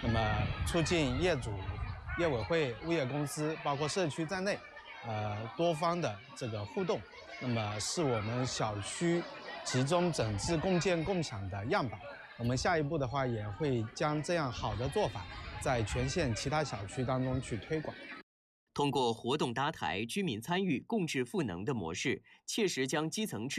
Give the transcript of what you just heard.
么促进业主、业委会、物业公司，包括社区在内，多方的这个互动，那么是我们小区集中整治共建共享的样板。我们下一步的话，也会将这样好的做法在全县其他小区当中去推广。 通过活动搭台、居民参与、共治赋能的模式，切实将基层治